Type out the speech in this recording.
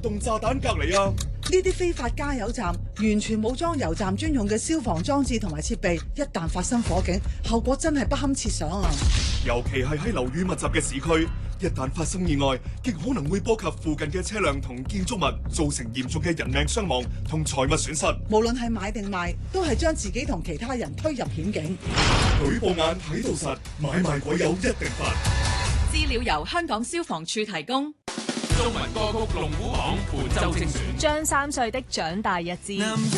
動炸彈隔離啊！ 呢啲非法加油站完全冇裝油站專用嘅消防裝置同埋設備，一旦發生火警，後果真係不堪設想啊！ 尤其係喺樓宇密集嘅市區，一旦發生意外，極可能會波及附近嘅車輛同建築物，造成嚴重嘅人命傷亡同財物損失。 無論係買定賣，都係將自己同其他人推入險境。 舉報眼睇到實，買賣鬼友一定罰。 資料由香港消防處提供。 中文歌曲龍虎榜本周精選， 張三歲的長大日誌。